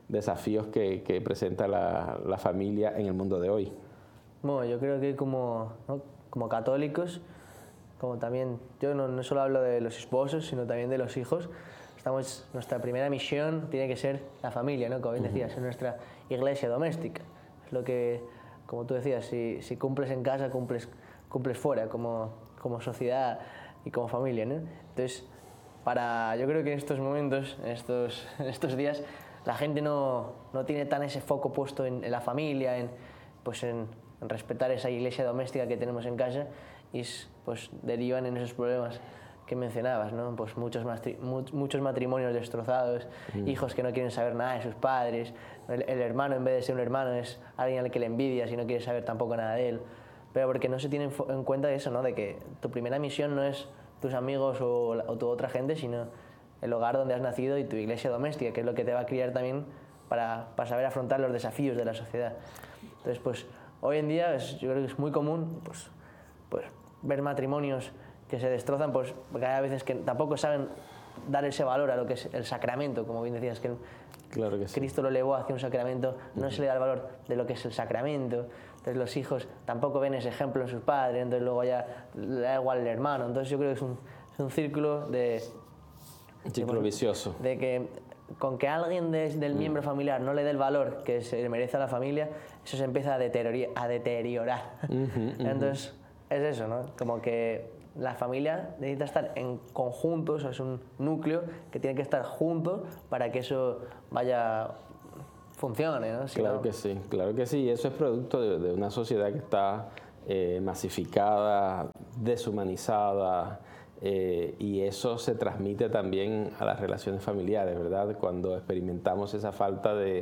desafíos que presenta la familia en el mundo de hoy. Bueno, yo creo que como, ¿no?, como católicos, como también, yo no solo hablo de los esposos, sino también de los hijos, nuestra primera misión tiene que ser la familia, ¿no? Como bien decías, es nuestra iglesia doméstica. Es lo que, como tú decías, si cumples en casa, cumples fuera, como sociedad y como familia, ¿no? Entonces, yo creo que en estos momentos, en estos días, la gente no tiene tan ese foco puesto en la familia, en respetar esa iglesia doméstica que tenemos en casa, y pues derivan en esos problemas que mencionabas, ¿no? Pues muchos matrimonios destrozados, hijos que no quieren saber nada de sus padres, el hermano, en vez de ser un hermano, es alguien al que le envidias y no quiere saber tampoco nada de él, pero porque no se tiene en cuenta eso, ¿no? De que tu primera misión no es tus amigos o tu otra gente, sino el hogar donde has nacido y tu iglesia doméstica, que es lo que te va a criar también para saber afrontar los desafíos de la sociedad. Entonces, pues hoy en día yo creo que es muy común pues ver matrimonios que se destrozan, pues porque hay veces que tampoco saben dar ese valor a lo que es el sacramento, como bien decías, que claro que sí. Cristo lo elevó hacia un sacramento, no se le da el valor de lo que es el sacramento. Entonces los hijos tampoco ven ese ejemplo en sus padres, entonces luego ya le da igual el hermano. Entonces yo creo que es un círculo vicioso. De que con que alguien del miembro familiar no le dé el valor que se merece a la familia, eso se empieza a deteriorar. Entonces es eso, ¿no? Como que la familia necesita estar en conjunto, o sea, es un núcleo que tiene que estar junto para que eso funcione, ¿no? Claro que sí, claro que sí. Eso es producto de una sociedad que está masificada, deshumanizada, y eso se transmite también a las relaciones familiares, ¿verdad? Cuando experimentamos esa falta de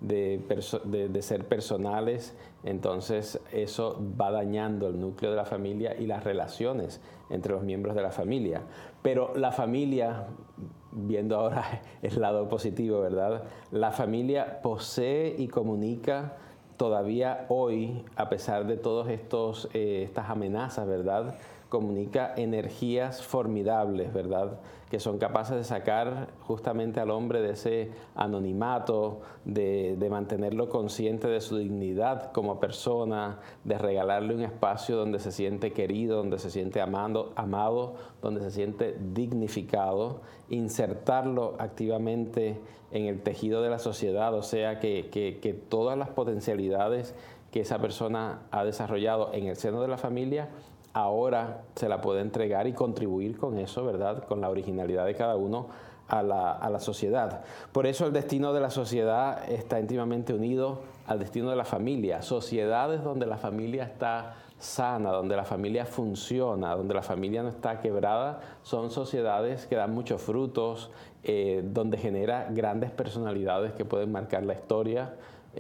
ser personales, entonces eso va dañando el núcleo de la familia y las relaciones entre los miembros de la familia. Pero la familia, viendo ahora el lado positivo, ¿verdad? La familia posee y comunica todavía hoy, a pesar de todas estas amenazas, ¿verdad? Comunica energías formidables, ¿verdad? Que son capaces de sacar justamente al hombre de ese anonimato, de mantenerlo consciente de su dignidad como persona, de regalarle un espacio donde se siente querido, donde se siente amado, donde se siente dignificado, insertarlo activamente en el tejido de la sociedad, o sea que todas las potencialidades que esa persona ha desarrollado en el seno de la familia ahora se la puede entregar y contribuir con eso, ¿verdad? Con la originalidad de cada uno a la sociedad. Por eso el destino de la sociedad está íntimamente unido al destino de la familia. Sociedades donde la familia está sana, donde la familia funciona, donde la familia no está quebrada, son sociedades que dan muchos frutos, donde genera grandes personalidades que pueden marcar la historia.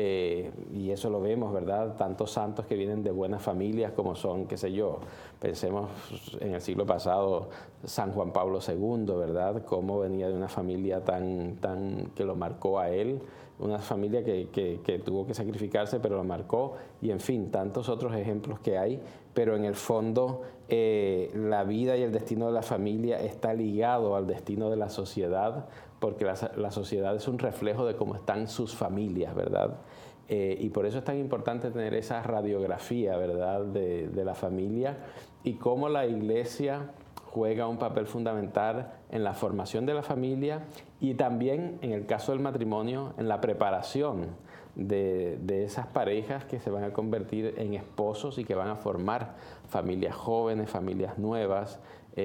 Y eso lo vemos, ¿verdad? Tantos santos que vienen de buenas familias como son, qué sé yo, pensemos en el siglo pasado, San Juan Pablo II, ¿verdad? Cómo venía de una familia tan que lo marcó a él, una familia que tuvo que sacrificarse, pero lo marcó, y en fin, tantos otros ejemplos que hay, pero en el fondo la vida y el destino de la familia está ligado al destino de la sociedad, porque la sociedad es un reflejo de cómo están sus familias, ¿verdad? Y por eso es tan importante tener esa radiografía, ¿verdad?, de la familia, y cómo la iglesia juega un papel fundamental en la formación de la familia y también, en el caso del matrimonio, en la preparación de esas parejas que se van a convertir en esposos y que van a formar familias jóvenes, familias nuevas.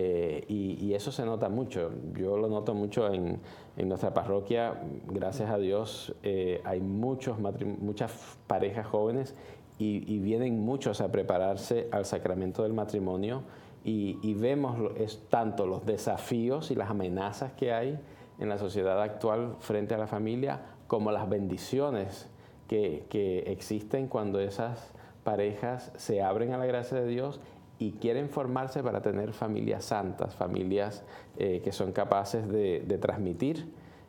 Y eso se nota mucho. Yo lo noto mucho en nuestra parroquia. Gracias a Dios hay muchas parejas jóvenes y vienen muchos a prepararse al sacramento del matrimonio, y vemos tanto los desafíos y las amenazas que hay en la sociedad actual frente a la familia, como las bendiciones que existen cuando esas parejas se abren a la gracia de Dios y quieren formarse para tener familias santas, familias que son capaces de transmitir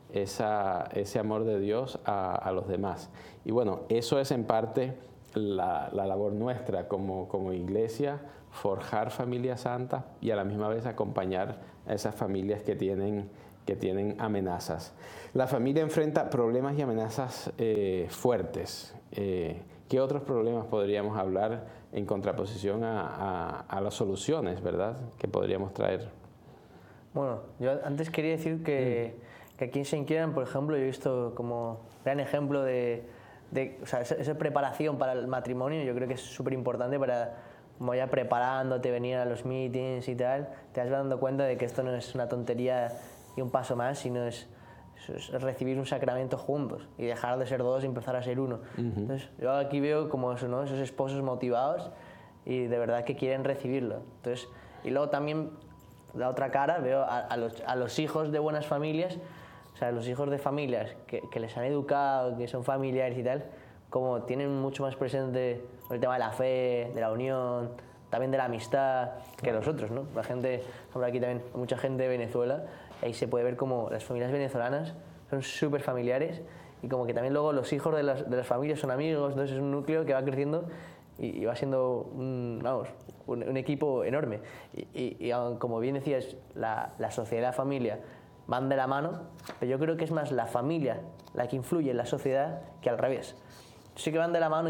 ese amor de Dios a los demás. Y bueno, eso es en parte la labor nuestra como iglesia, forjar familias santas y a la misma vez acompañar a esas familias que tienen que tienen amenazas. La familia enfrenta problemas y amenazas fuertes. ¿Qué otros problemas podríamos hablar en contraposición a las soluciones, verdad, que podríamos traer? Bueno, yo antes quería decir que aquí en Saint Kieran, por ejemplo, yo he visto como gran ejemplo de o sea, esa preparación para el matrimonio. Yo creo que es súper importante para, como ya preparándote, venir a los meetings y tal, te vas dando cuenta de que esto no es una tontería y un paso más, sino es recibir un sacramento juntos y dejar de ser dos y empezar a ser uno. Entonces, yo aquí veo como eso, ¿no? Esos esposos motivados y de verdad que quieren recibirlo. Entonces, y luego también, la otra cara, veo a los hijos de buenas familias, o sea, los hijos de familias que les han educado, que son familiares y tal, como tienen mucho más presente el tema de la fe, de la unión, también de la amistad, que los otros, ¿no? La gente, por aquí también, mucha gente de Venezuela, ahí se puede ver como las familias venezolanas son súper familiares y como que también luego los hijos de las familias son amigos, entonces es un núcleo que va creciendo y va siendo un equipo enorme. Y como bien decías, la sociedad y la familia van de la mano, pero yo creo que es más la familia la que influye en la sociedad que al revés. Sí que van de la mano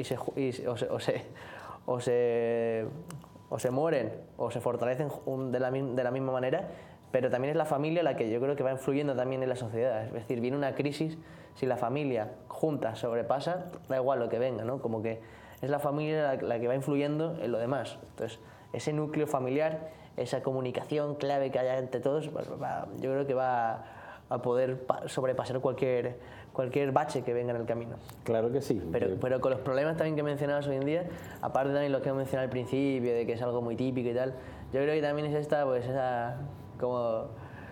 o se mueren o se fortalecen de la misma manera, pero también es la familia la que yo creo que va influyendo también en la sociedad. Es decir, viene una crisis, si la familia junta sobrepasa, da igual lo que venga, ¿no? Como que es la familia la que va influyendo en lo demás. Entonces, ese núcleo familiar, esa comunicación clave que haya entre todos, pues, yo creo que va a poder sobrepasar cualquier bache que venga en el camino. Claro que sí. Pero con los problemas también que mencionabas hoy en día, aparte también lo que he mencionado al principio, de que es algo muy típico y tal, yo creo que también es esa como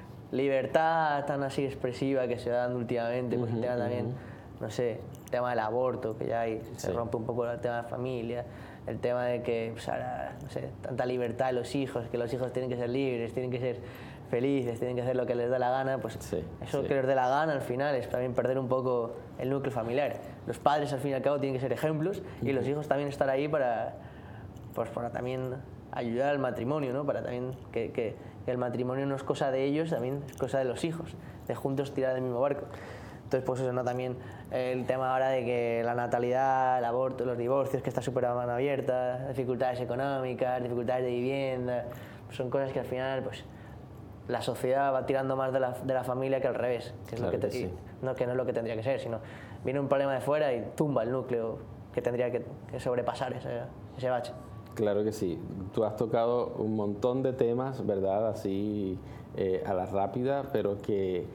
libertad tan así expresiva que se da dando últimamente, pues el tema también, no sé, el tema del aborto, que ya ahí se rompe un poco el tema de la familia, el tema de que, pues ahora, no sé, tanta libertad de los hijos, que los hijos tienen que ser libres, tienen que ser felices, tienen que hacer lo que les da la gana, pues eso que les dé la gana al final es también perder un poco el núcleo familiar. Los padres al fin y al cabo tienen que ser ejemplos y los hijos también estar ahí para también ayudar al matrimonio, ¿no? Para también que el matrimonio no es cosa de ellos, también es cosa de los hijos, de juntos tirar del mismo barco. Entonces, pues eso, ¿no? También el tema ahora de que la natalidad, el aborto, los divorcios, que está súper a mano abierta, dificultades económicas, dificultades de vivienda, pues son cosas que al final, pues la sociedad va tirando más de la familia que al revés, que es claro lo que no es lo que tendría que ser, sino viene un problema de fuera y tumba el núcleo que tendría que sobrepasar ese bache. Claro que sí. Tú has tocado un montón de temas, ¿verdad? Así a la rápida, pero que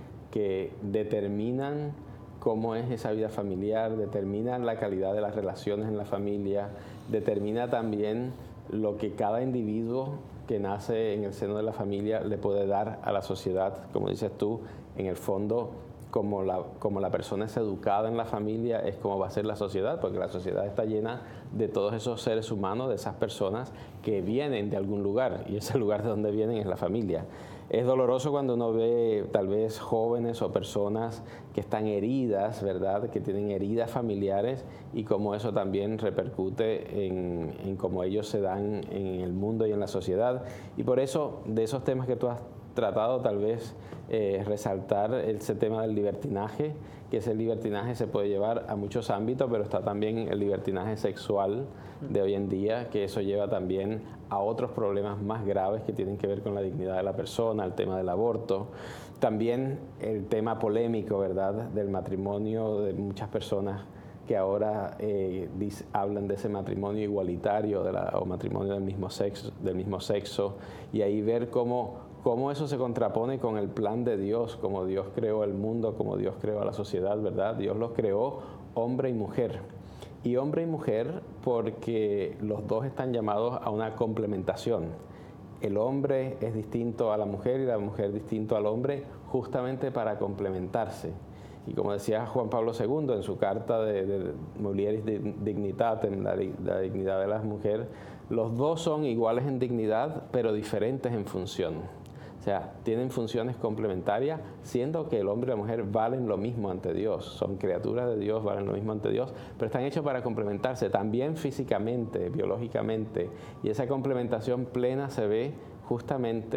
determinan cómo es esa vida familiar, determinan la calidad de las relaciones en la familia, determina también lo que cada individuo que nace en el seno de la familia le puede dar a la sociedad. Como dices tú, en el fondo, como la persona es educada en la familia, es como va a ser la sociedad, porque la sociedad está llena de todos esos seres humanos, de esas personas que vienen de algún lugar, y ese lugar de donde vienen es la familia. Es doloroso cuando uno ve tal vez jóvenes o personas que están heridas, ¿verdad?, que tienen heridas familiares y cómo eso también repercute en cómo ellos se dan en el mundo y en la sociedad. Y por eso, de esos temas que tú has tratado, tal vez resaltar ese tema del libertinaje, que ese libertinaje se puede llevar a muchos ámbitos, pero está también el libertinaje sexual de hoy en día, que eso lleva también a otros problemas más graves que tienen que ver con la dignidad de la persona, el tema del aborto, también el tema polémico, ¿verdad?, del matrimonio, de muchas personas que ahora hablan de ese matrimonio igualitario o matrimonio del mismo sexo, y ahí ver cómo eso se contrapone con el plan de Dios, como Dios creó el mundo, como Dios creó a la sociedad, ¿verdad? Dios los creó hombre y mujer. Y hombre y mujer porque los dos están llamados a una complementación. El hombre es distinto a la mujer y la mujer distinto al hombre justamente para complementarse. Y como decía Juan Pablo II en su carta de Mulieris Dignitatem, la dignidad de las mujeres, los dos son iguales en dignidad, pero diferentes en función. O sea, tienen funciones complementarias, siendo que el hombre y la mujer valen lo mismo ante Dios. Son criaturas de Dios, valen lo mismo ante Dios, pero están hechos para complementarse también físicamente, biológicamente. Y esa complementación plena se ve justamente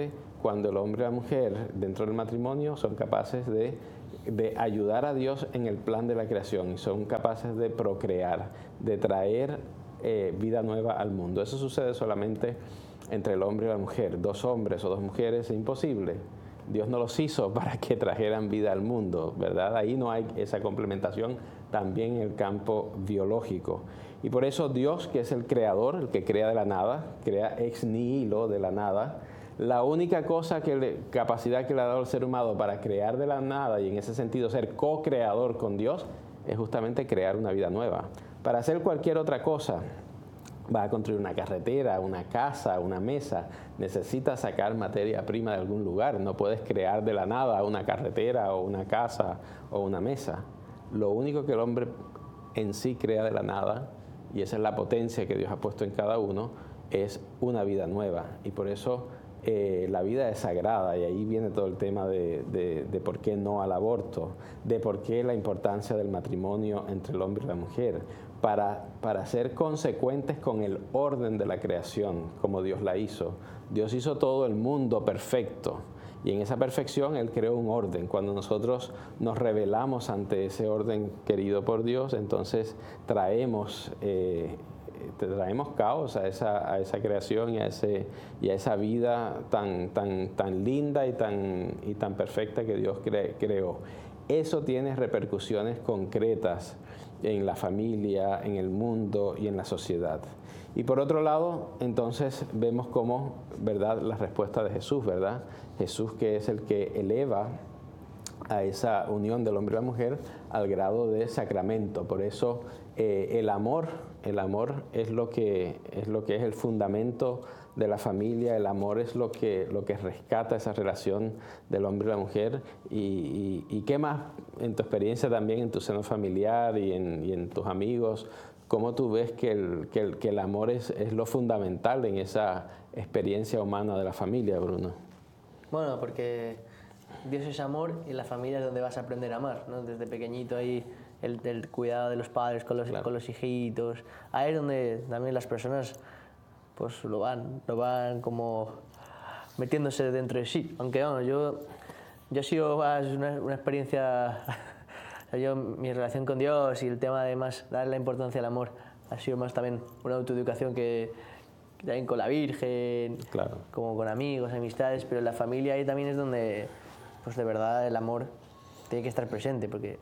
cuando el hombre y la mujer dentro del matrimonio son capaces de ayudar a Dios en el plan de la creación y son capaces de procrear, de traer vida nueva al mundo. Eso sucede solamente entre el hombre y la mujer. Dos hombres o dos mujeres es imposible. Dios no los hizo para que trajeran vida al mundo, ¿verdad? Ahí no hay esa complementación también en el campo biológico. Y por eso Dios, que es el creador, el que crea de la nada, crea ex nihilo de la nada, la única capacidad que le ha dado al ser humano para crear de la nada y en ese sentido ser co-creador con Dios es justamente crear una vida nueva. Para hacer cualquier otra cosa, vas a construir una carretera, una casa, una mesa, necesitas sacar materia prima de algún lugar. No puedes crear de la nada una carretera o una casa o una mesa. Lo único que el hombre en sí crea de la nada, y esa es la potencia que Dios ha puesto en cada uno, es una vida nueva. Y por eso la vida es sagrada, y ahí viene todo el tema de por qué no al aborto, de por qué la importancia del matrimonio entre el hombre y la mujer, para ser consecuentes con el orden de la creación, como Dios la hizo. Dios hizo todo el mundo perfecto, y en esa perfección Él creó un orden. Cuando nosotros nos rebelamos ante ese orden querido por Dios, entonces traemos caos a esa creación y a esa vida tan linda y tan perfecta que Dios creó. Eso tiene repercusiones concretas en la familia, en el mundo y en la sociedad. Y por otro lado, entonces vemos cómo, ¿verdad?, la respuesta de Jesús, ¿verdad? Jesús, que es el que eleva a esa unión del hombre y la mujer al grado de sacramento. Por eso el amor es lo que es el fundamento de la familia. El amor es lo que rescata esa relación del hombre y la mujer. Y qué más en tu experiencia también, en tu seno familiar y en tus amigos, cómo tú ves que el amor es lo fundamental en esa experiencia humana de la familia, Bruno. Bueno, porque Dios es amor y la familia es donde vas a aprender a amar, ¿no? Desde pequeñito ahí el cuidado de los padres con los hijitos. Ahí es donde también las personas pues lo van como metiéndose dentro de sí. Aunque bueno, yo he sido más una experiencia, mi relación con Dios y el tema de más dar la importancia al amor ha sido más también una autoeducación que también con la Virgen, claro, como con amigos, amistades, pero la familia ahí también es donde pues de verdad el amor tiene que estar presente, porque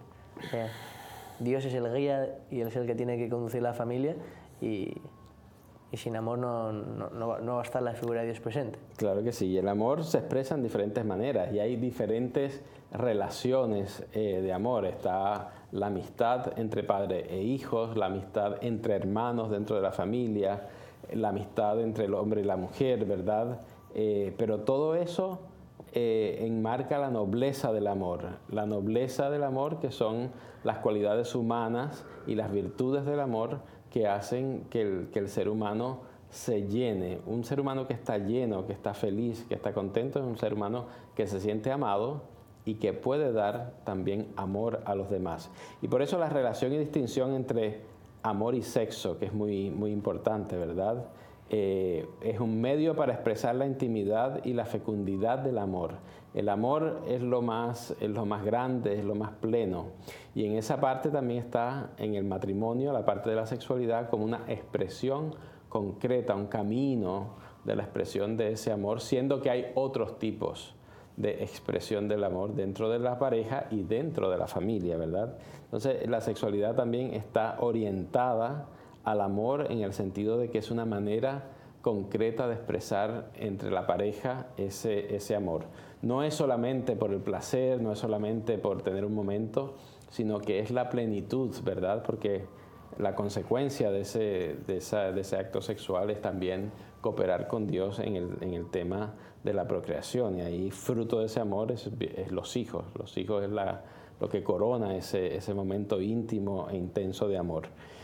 Dios es el guía y Él es el que tiene que conducir la familia, y sin amor no va a estar la figura de Dios presente. Claro que sí, y el amor se expresa en diferentes maneras y hay diferentes relaciones de amor. Está la amistad entre padre e hijos, la amistad entre hermanos dentro de la familia, la amistad entre el hombre y la mujer, ¿verdad? Pero todo eso enmarca la nobleza del amor. La nobleza del amor, que son las cualidades humanas y las virtudes del amor que hacen que el ser humano se llene. Un ser humano que está lleno, que está feliz, que está contento, es un ser humano que se siente amado y que puede dar también amor a los demás. Y por eso la relación y distinción entre amor y sexo, que es muy, muy importante, ¿verdad? Es un medio para expresar la intimidad y la fecundidad del amor. El amor es lo más grande, es lo más pleno. Y en esa parte también está en el matrimonio, la parte de la sexualidad, como una expresión concreta, un camino de la expresión de ese amor, siendo que hay otros tipos de expresión del amor dentro de la pareja y dentro de la familia, ¿verdad? Entonces, la sexualidad también está orientada al amor en el sentido de que es una manera concreta de expresar entre la pareja ese amor. No es solamente por el placer, no es solamente por tener un momento, sino que es la plenitud, ¿verdad? Porque la consecuencia de ese acto sexual es también cooperar con Dios en el tema de la procreación. Y ahí fruto de ese amor es los hijos. Los hijos es lo que corona ese momento íntimo e intenso de amor.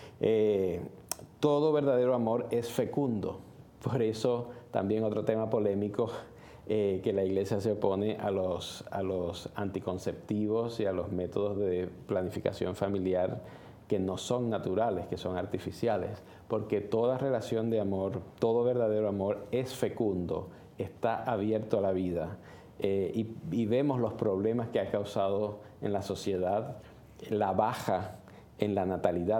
Todo verdadero amor es fecundo. Por eso también otro tema polémico, que la Iglesia se opone a los anticonceptivos y a los métodos de planificación familiar que no son naturales, que son artificiales, porque toda relación de amor, todo verdadero amor es fecundo, está abierto a la vida y vemos los problemas que ha causado en la sociedad, la baja en la natalidad